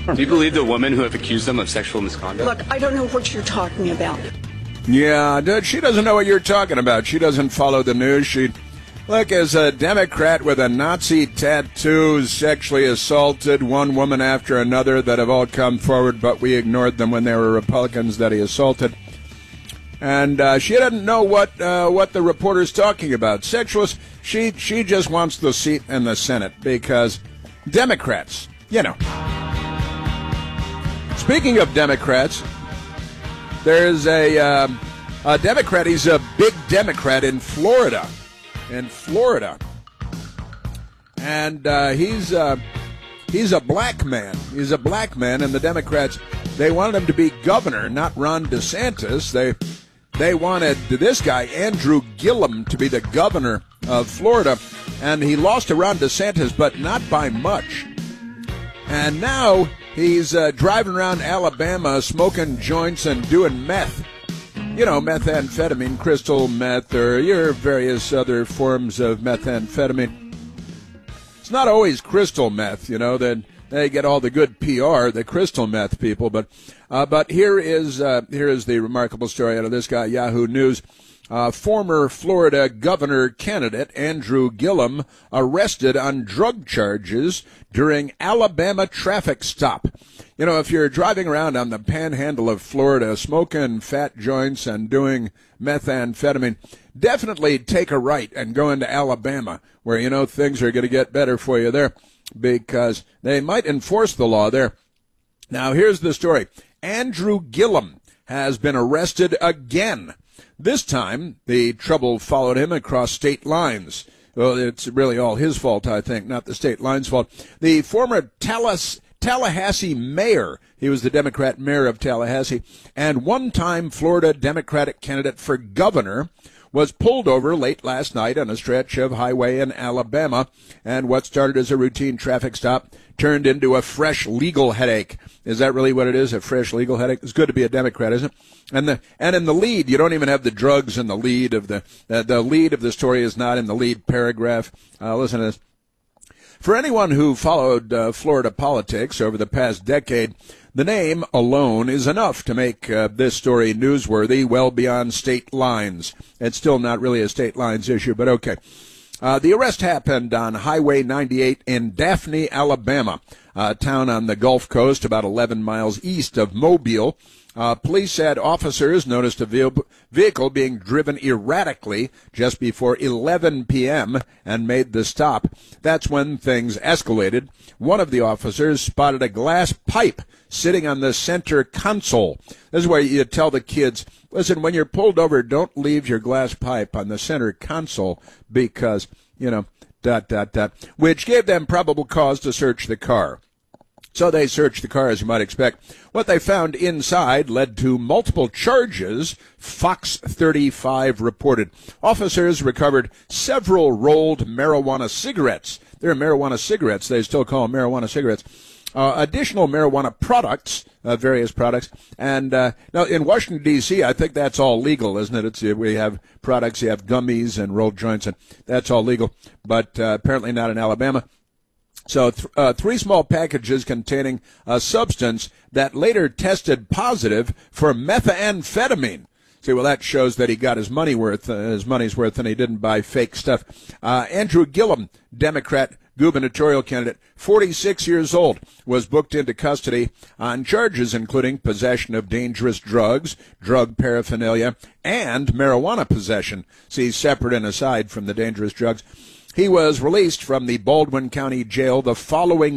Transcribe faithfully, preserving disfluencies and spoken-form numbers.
Do you believe the women who have accused them of sexual misconduct? Look, I don't know what you're talking about. Yeah, dude, she doesn't know what you're talking about. She doesn't follow the news. She, look, as a Democrat with a Nazi tattoo, sexually assaulted one woman after another that have all come forward, but we ignored them when they were Republicans that he assaulted. And uh, she doesn't know what uh, what the reporter's talking about. Sexualist, she, she just wants the seat in the Senate because Democrats, you know. Speaking of Democrats, there's a, uh, a Democrat, he's a big Democrat in Florida, in Florida. And uh, he's, uh, he's a black man. He's a black man, and the Democrats, they wanted him to be governor, not Ron DeSantis. They, they wanted this guy, Andrew Gillum, to be the governor of Florida, and he lost to Ron DeSantis, but not by much. And now he's uh, driving around Alabama smoking joints and doing meth. You know, methamphetamine, crystal meth, or your various other forms of methamphetamine. It's not always crystal meth, you know, that they get all the good P R, the crystal meth people. But uh, but here is uh, here is the remarkable story out of this guy, Yahoo News. Uh, former Florida governor candidate Andrew Gillum arrested on drug charges during Alabama traffic stop. You know, if you're driving around on the panhandle of Florida smoking fat joints and doing methamphetamine, definitely take a right and go into Alabama where, you know, things are going to get better for you there because they might enforce the law there. Now, here's the story. Andrew Gillum has been arrested again. This time, the trouble followed him across state lines. Well, it's really all his fault, I think, not the state lines' fault. The former Tallahassee, Tallahassee mayor, he was the Democrat mayor of Tallahassee, and one-time Florida Democratic candidate for governor, was pulled over late last night on a stretch of highway in Alabama, and what started as a routine traffic stop turned into a fresh legal headache. Is that really what it is, a fresh legal headache? It's good to be a Democrat, isn't it? And the and in the lead, you don't even have the drugs in the lead of the uh, the lead of the story is not in the lead paragraph. Uh, listen to this. For anyone who followed uh, Florida politics over the past decade, the name alone is enough to make uh, this story newsworthy well beyond state lines. It's still not really a state lines issue, but okay. Uh, the arrest happened on Highway ninety-eight in Daphne, Alabama, a town on the Gulf Coast about eleven miles east of Mobile. Uh, police said officers noticed a vehicle being driven erratically just before eleven p.m. and made the stop. That's when things escalated. One of the officers spotted a glass pipe sitting on the center console. This is where you tell the kids, listen, when you're pulled over, don't leave your glass pipe on the center console because, you know, dot, dot, dot, which gave them probable cause to search the car. So they searched the car, as you might expect. What they found inside led to multiple charges, Fox thirty-five reported. Officers recovered several rolled marijuana cigarettes. They're marijuana cigarettes. They still call them marijuana cigarettes. Uh, additional marijuana products, uh, various products. And uh, now in Washington, D C, I think that's all legal, isn't it? It's, we have products, you have gummies and rolled joints, and that's all legal. But uh, apparently not in Alabama. So th- uh, three small packages containing a substance that later tested positive for methamphetamine. See, well, that shows that he got his money worth, uh, his money's worth, and he didn't buy fake stuff. Uh, Andrew Gillum, Democrat gubernatorial candidate, forty-six years old, was booked into custody on charges including possession of dangerous drugs, drug paraphernalia, and marijuana possession. See, separate and aside from the dangerous drugs. He was released from the Baldwin County Jail the following